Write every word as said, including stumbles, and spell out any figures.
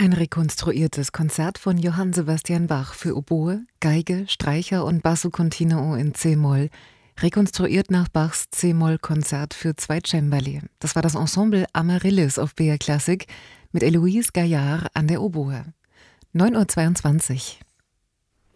Ein rekonstruiertes Konzert von Johann Sebastian Bach für Oboe, Geige, Streicher und Basso Continuo in C-Moll, rekonstruiert nach Bachs C-Moll-Konzert für zwei Cembali. Das war das Ensemble Amaryllis auf B R Klassik mit Eloise Gaillard an der Oboe. neun Uhr zweiundzwanzig.